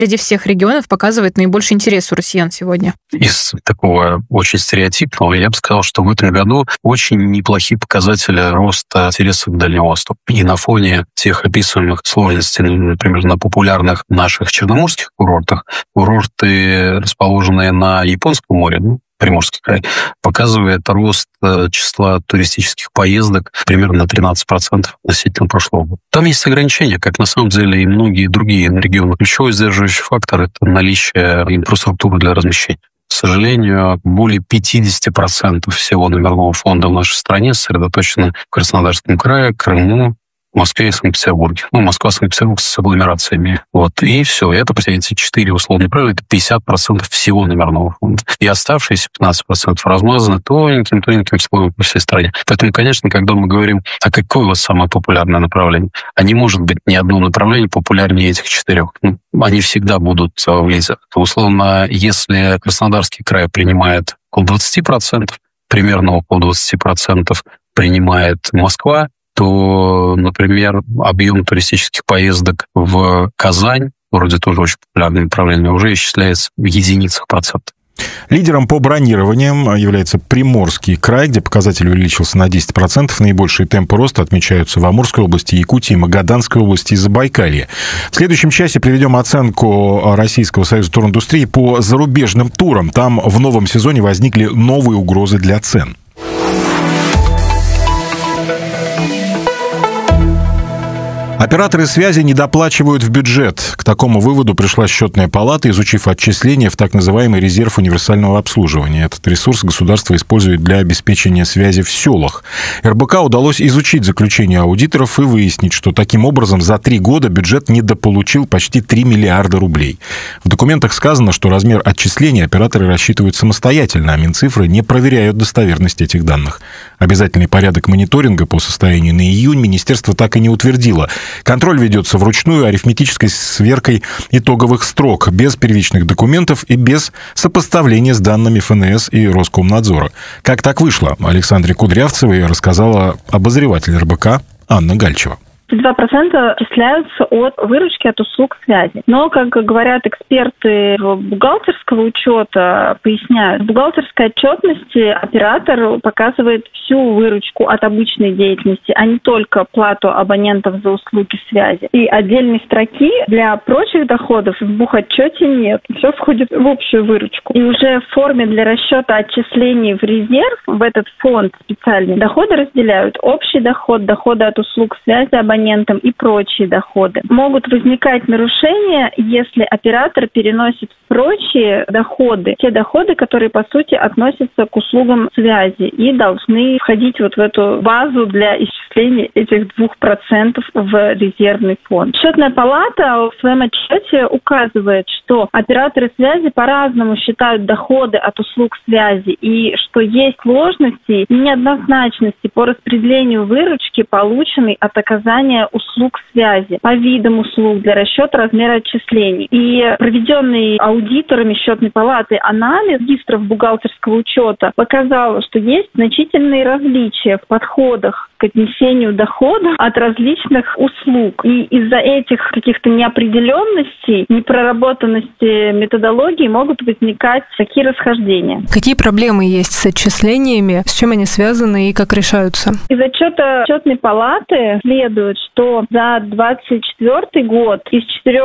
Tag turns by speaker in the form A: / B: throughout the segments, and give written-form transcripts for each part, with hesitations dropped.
A: среди всех регионов показывает наибольший интерес у россиян сегодня?
B: Из такого очень стереотипного, я бы сказал, что в этом году очень неплохие показатели роста интереса к Дальнему Востоку. И на фоне тех описываемых сложностей, например, на популярных наших черноморских курортах, курорты, расположенные на Японском море, Приморский край, показывает рост числа туристических поездок примерно на 13% относительно прошлого года. Там есть ограничения, как на самом деле и многие другие регионы. Ключевой сдерживающий фактор – это наличие инфраструктуры для размещения. К сожалению, более 50% всего номерного фонда в нашей стране сосредоточено в Краснодарском крае, Крыму, Москве и Санкт-Петербурге. Москва, Санкт-Петербург с агломерациями. И все. Это, эти 4 условные правила, это 50% всего номерного фонда. И оставшиеся 15% размазаны тоненьким слоем по всей стране. Поэтому, конечно, когда мы говорим, а какое у вас самое популярное направление, а не может быть ни одно направление популярнее этих 4. Они всегда будут в лидерах. Условно, если Краснодарский край принимает около 20%, примерно около 20% принимает Москва, то, например, объем туристических поездок в Казань, вроде тоже очень популярное направление, уже исчисляется в единицах процентов.
C: Лидером по бронированиям является Приморский край, где показатель увеличился на 10%. Наибольшие темпы роста отмечаются в Амурской области, Якутии, Магаданской области и Забайкалье. В следующем часе приведем оценку Российского союза туриндустрии по зарубежным турам. Там в новом сезоне возникли новые угрозы для цен. Операторы связи недоплачивают в бюджет. К такому выводу пришла счетная палата, изучив отчисления в так называемый резерв универсального обслуживания. Этот ресурс государство использует для обеспечения связи в селах. РБК удалось изучить заключение аудиторов и выяснить, что таким образом за 3 года бюджет недополучил почти 3 миллиарда рублей. В документах сказано, что размер отчислений операторы рассчитывают самостоятельно, а Минцифры не проверяют достоверность этих данных. Обязательный порядок мониторинга по состоянию на июнь министерство так и не утвердило. Контроль ведется вручную арифметической сверкой итоговых строк, без первичных документов и без сопоставления с данными ФНС и Роскомнадзора. Как так вышло? Александре Кудрявцевой рассказала обозреватель РБК Анна Гальчева.
D: 2% отчисляются от выручки от услуг связи. Но, как говорят эксперты бухгалтерского учета, поясняют, в бухгалтерской отчетности оператор показывает всю выручку от обычной деятельности, а не только плату абонентов за услуги связи. И отдельной строки для прочих доходов в бухотчете нет. Все входит в общую выручку. И уже в форме для расчета отчислений в резерв, в этот фонд специальный, доходы разделяют. Общий доход, доходы от услуг связи абонентам и прочие доходы. Могут возникать нарушения, если оператор переносит в прочие доходы, те доходы, которые, по сути, относятся к услугам связи и должны входить вот в эту базу для исчисления этих 2% в резервный фонд. Счетная палата в своем отчете указывает, что операторы связи по-разному считают доходы от услуг связи и что есть сложности и неоднозначности по распределению выручки, полученной от оказания услуг связи по видам услуг для расчета размера отчислений. И проведенный аудиторами счетной палаты анализ регистров бухгалтерского учета показал, что есть значительные различия в подходах к отнесению дохода от различных услуг. И из-за этих каких-то неопределенностей, непроработанности методологии могут возникать такие расхождения.
A: Какие проблемы есть с отчислениями, с чем они связаны и как решаются?
D: Из отчета счетной палаты следует, что за 2024 год из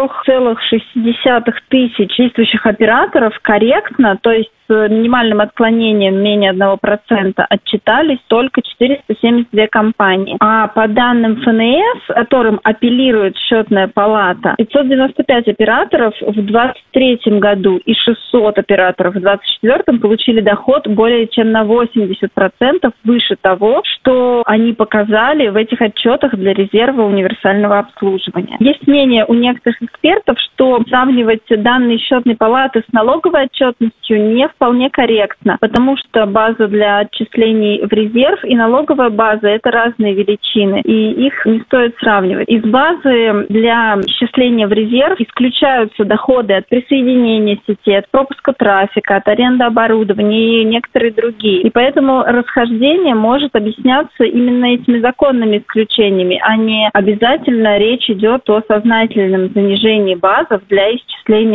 D: 4,6 тысяч действующих операторов корректно, то есть с минимальным отклонением менее 1%, отчитались только 472 компании. А по данным ФНС, которым апеллирует счетная палата, 595 операторов в 2023 году и 600 операторов в 2024 получили доход более чем на 80% выше того, что они показали в этих отчетах для резерва универсального обслуживания. Есть мнение у некоторых экспертов, что сравнивать данные счетной палаты с налоговой отчетностью не вполне корректно, потому что база для отчислений в резерв и налоговая база – это разные величины, и их не стоит сравнивать. Из базы для отчисления в резерв исключаются доходы от присоединения сети, от пропуска трафика, от аренды оборудования и некоторые другие. И поэтому расхождение может объясняться именно этими законными исключениями, а не не обязательно речь идет о сознательном занижении базов для исчисления